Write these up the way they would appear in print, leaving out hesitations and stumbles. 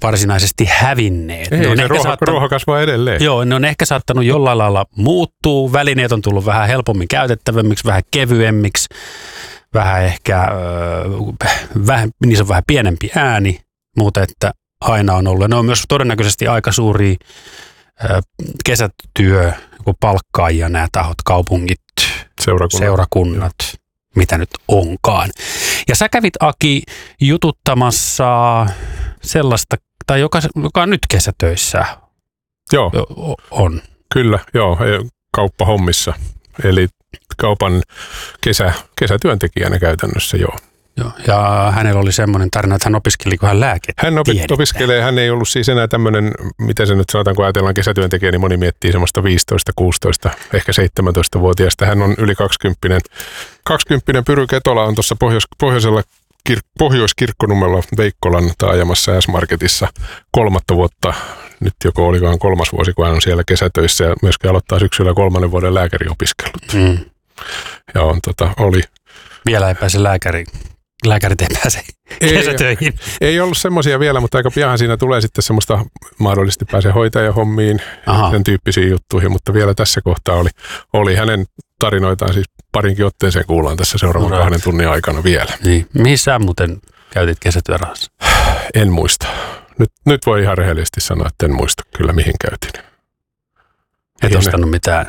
varsinaisesti hävinneet. Ei, se ruoho kasvaa edelleen. Joo, ne on ehkä saattanut jollain lailla muuttua. Välineet on tullut vähän helpommin käytettävämmiksi, vähän kevyemmiksi, vähän ehkä, niissä on vähän pienempi ääni, mutta että aina on ollut. Ne on myös todennäköisesti aika suuria kesätyö, palkkaajia nämä tahot, kaupungit, seurakunnat, mitä nyt onkaan. Ja sä kävit, Aki, jututtamassa sellaista, tai joka on nyt kesätöissä. Joo. On. Kyllä, joo, kauppahommissa. Eli kaupan kesätyöntekijänä käytännössä, joo. Joo. Ja hänellä oli semmoinen tarina, että hän opiskeli, kun hän Hän opiskelee, hän ei ollut siis enää tämmöinen, miten se nyt sanotaan, kun ajatellaan kesätyöntekijä, niin moni miettii semmoista 15, 16, ehkä 17-vuotiaasta. Hän on yli 20. Pyry Ketola on tuossa Pohjoiskirkkonummella Veikkolan taajamassa S-Marketissa 3 vuotta. Nyt joko olikaan 3. vuosi, kun hän on siellä kesätöissä ja myöskin aloittaa syksyllä 3. vuoden lääkäriopiskelut. Ja on oli... Vielä ei pääse lääkärit ei pääse kesätöihin. Ei ollut semmoisia vielä, mutta aika pian siinä tulee sitten semmoista, mahdollisesti pääsee hoitajahommiin, sen tyyppisiin juttuihin, mutta vielä tässä kohtaa oli hänen tarinoitaan siis parinkin otteeseen kuullaan tässä seuraavan 2 tunnin aikana vielä. Niin. Mihin sä muuten käytit kesätyörahassa? En muista. Nyt voi ihan rehellisesti sanoa, että en muista kyllä mihin käytin. Et ostanut mitään?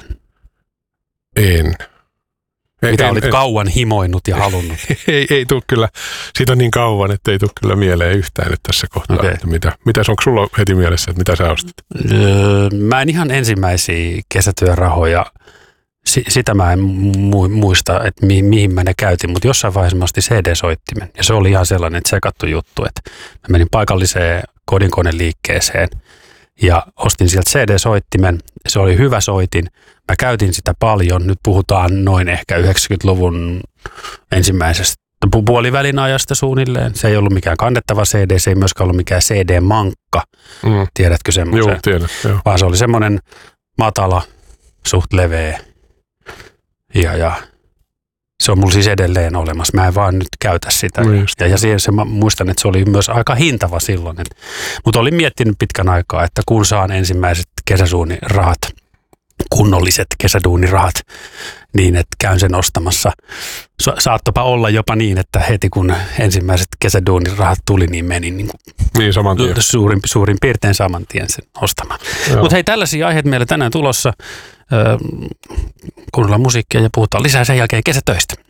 En. Mitä olit kauan himoinut ja halunnut? Ei tule kyllä, siitä on niin kauan, että ei tule kyllä mieleen yhtään nyt tässä kohtaa. Okay. Että onko sulla heti mielessä, että mitä sä ostit? Mä en ihan ensimmäisiä kesätyörahoja, sitä mä en muista, että mihin mä ne käytin, mutta jossain vaiheessa mä ostin CD-soittimen. Ja se oli ihan sellainen tsekattu juttu, että mä menin paikalliseen kodinkoneliikkeeseen ja ostin sieltä CD-soittimen. Se oli hyvä soitin. Mä käytin sitä paljon. Nyt puhutaan noin ehkä 90-luvun ensimmäisestä puolivälin ajasta suunnilleen. Se ei ollut mikään kannettava CD, se ei myöskään ollut mikään CD-mankka. Tiedätkö semmoisen? Joo, tiedän. Joo. Vaan se oli semmoinen matala, suht leveä. Ja se on mulla siis edelleen olemassa. Mä en vaan nyt käytä sitä. Ja siihen mä muistan, että se oli myös aika hintava silloin. Mutta olin miettinyt pitkän aikaa, että kun saan ensimmäiset kesäsuunirahat, kunnolliset kesäduunirahat, niin että käyn sen ostamassa. Saattopa olla jopa niin, että heti kun ensimmäiset kesäduunirahat tuli, niin menin niin saman tien. Suurin piirtein saman tien sen ostamaan. Mutta hei, tällaisia aiheita meillä tänään tulossa. Kuunnellaan musiikkia ja puhutaan lisää sen jälkeen kesätöistä.